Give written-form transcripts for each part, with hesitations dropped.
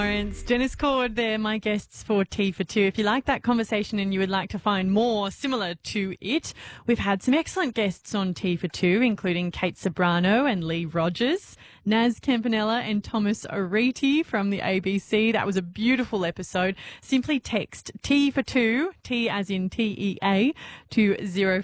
Lawrence, Dennis Cord, they're my guests for Tea for Two. If you like that conversation and you would like to find more similar to it, we've had some excellent guests on Tea for Two, including Kate Sobrano and Lee Rogers, Naz Campanella and Thomas Oriti from the ABC. That was a beautiful episode. Simply text Tea for Two, T as in TEA, to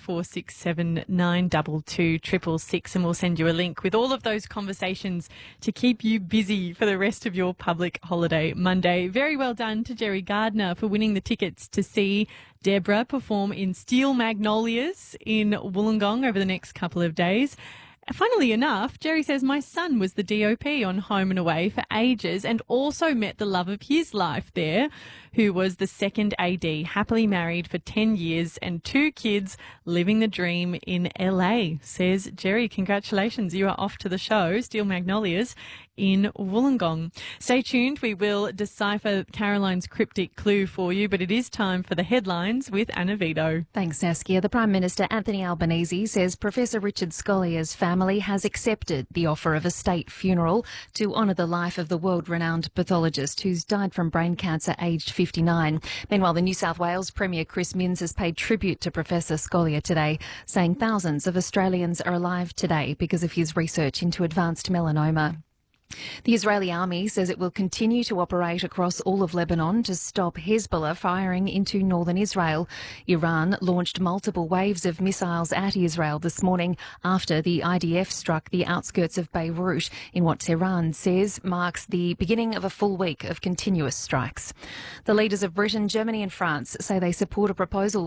0467922666 and we'll send you a link with all of those conversations to keep you busy for the rest of your public holiday Monday. Very well done to Jerry Gardner for winning the tickets to see Deborah perform in Steel Magnolias in Wollongong over the next couple of days. Funnily enough, Jerry says, my son was the DOP on Home and Away for ages and also met the love of his life there, who was the second AD, happily married for 10 years and 2 kids, living the dream in LA. Says Jerry, congratulations, you are off to the show, Steel Magnolias, in Wollongong. Stay tuned, we will decipher Caroline's cryptic clue for you, but it is time for the headlines with Anna Vito. Thanks, Saskia. The Prime Minister, Anthony Albanese, says Professor Richard Scolier's family has accepted the offer of a state funeral to honour the life of the world-renowned pathologist who's died from brain cancer aged 59. Meanwhile, the New South Wales Premier Chris Minns has paid tribute to Professor Scolier today, saying thousands of Australians are alive today because of his research into advanced melanoma. The Israeli army says it will continue to operate across all of Lebanon to stop Hezbollah firing into northern Israel. Iran launched multiple waves of missiles at Israel this morning after the IDF struck the outskirts of Beirut in what Tehran says marks the beginning of a full week of continuous strikes. The leaders of Britain, Germany and France say they support a proposal